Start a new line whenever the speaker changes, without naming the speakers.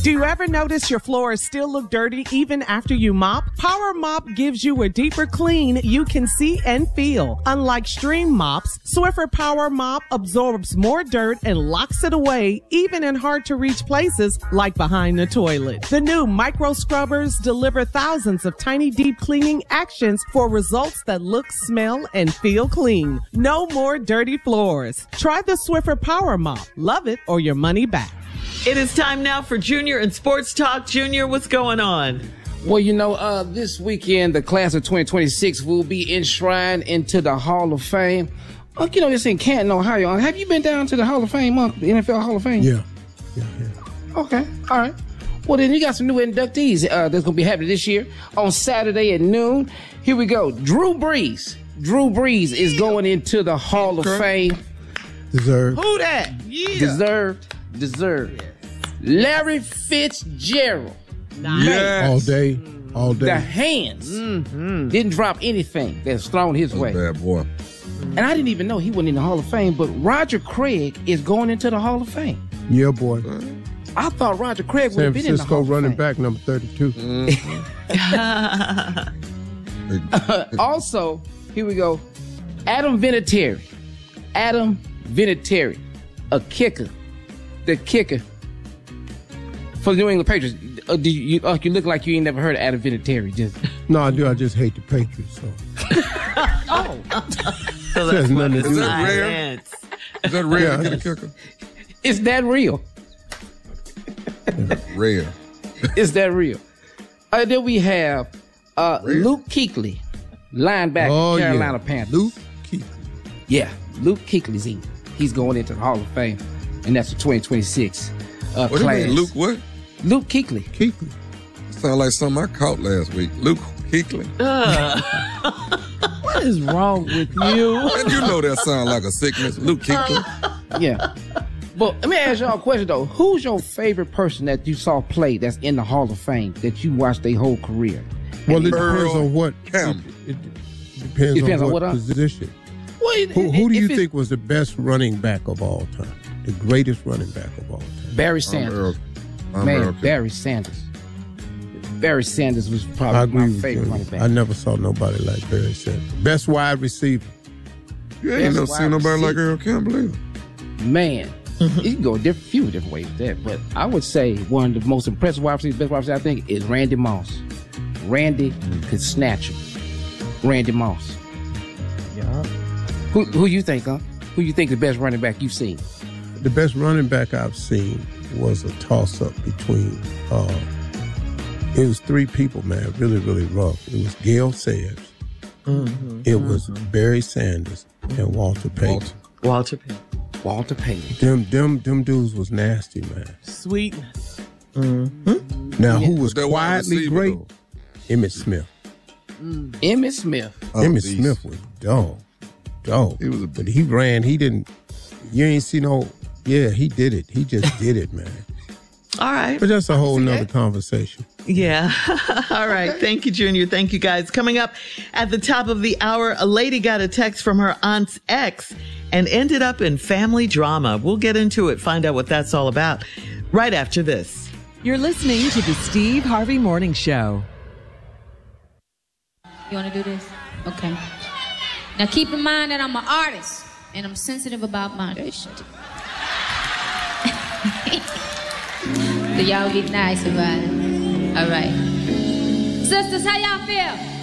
Do you ever notice your floors still look dirty even after you mop? Power Mop gives you a deeper clean you can see and feel. Unlike Stream mops, Swiffer Power Mop absorbs more dirt and locks it away even in hard-to-reach places like behind the toilet. The new micro scrubbers deliver thousands of tiny deep cleaning actions for results that look, smell, and feel clean. No more dirty floors. Try the Swiffer Power Mop. Love it or your money back.
It is time now for Junior and Sports Talk. Junior, what's going on?
Well, this weekend, the class of 2026 will be enshrined into the Hall of Fame. It's in Canton, Ohio. Have you been down to the Hall of Fame, the NFL Hall of Fame?
Yeah.
Okay, all right. Well, then you got some new inductees that's going to be happening this year on Saturday at noon. Here we go. Drew Brees. Drew Brees is going into the Hall of Fame.
Deserved.
Who that? Yeah.
Deserved. Larry Fitzgerald.
Nice.
All day.
The hands didn't drop anything that's thrown his way.
Bad boy.
And I didn't even know he wasn't in the Hall of Fame, but Roger Craig is going into the Hall of Fame.
Yeah, boy.
I thought Roger Craig would
San
have been in the Hall
Francisco
of
running
Fame.
back number 32.
Also, here we go. Adam Vinatieri. A kicker. The kicker for the New England Patriots. You look like you ain't never heard of Adam Vinatieri.
No, I do. I just hate the Patriots. So.
So
There's nothing to do.
Is that rare? Is that rare to get a kicker?
Is that real?
Rare.
Is that real? Then we have Luke Kuechly, linebacker, Carolina Panthers.
Luke Kuechly.
Yeah, Luke Kuechly's he's going into the Hall of Fame, and that's the 2026
What do you
class.
mean, Luke what?
Luke Kuechly.
Kuechly.
Sound like something I caught last week. Luke Kuechly.
What is wrong with you?
And you know that sound like a sickness. Luke Kuechly.
Yeah. But let me ask y'all a question, though. Who's your favorite person that you saw play that's in the Hall of Fame that you watched their whole career?
Well, it depends on what.
Campbell.
It depends on what position.
Well,
Who do you think was the best running back of all time? The greatest running back of all time?
Barry Sanders. Barry Sanders. Barry Sanders was
I
probably
agree
my
with
favorite
you.
running back.
I never saw nobody like Barry Sanders. Best wide receiver.
You ain't never seen nobody like Earl Campbell either.
Man, you can go a few different ways with that, but I would say one of the most impressive wide receivers, best wide receiver I think, is Randy Moss. Randy could snatch him. Randy Moss.
Yeah.
Who you think, huh? Who you think the best running back you've seen?
The best running back I've seen was a toss-up between, it was three people, man, really, really rough. It was Gale Sayers, it was Barry Sanders, and Walter Payton.
Walter Payton.
Them dudes was nasty, man.
Sweetness.
Now, who was
That wide
quietly
receiver,
great?
though.
Emmitt Smith.
Emmitt Smith.
Emmitt Smith was dog.
He was a
But he ran, you ain't see no, he did it. He just did it, man.
All right.
But that's a whole nother conversation.
Yeah. All right. Thank you, Junior. Thank you, guys. Coming up at the top of the hour, a lady got a text from her aunt's ex and ended up in family drama. We'll get into it, find out what that's all about right after this.
You're listening to the Steve Harvey Morning Show.
You want to do this? Okay. Now keep in mind that I'm an artist and I'm sensitive about my shit. So y'all be nice about it. All right. Sisters, how y'all feel?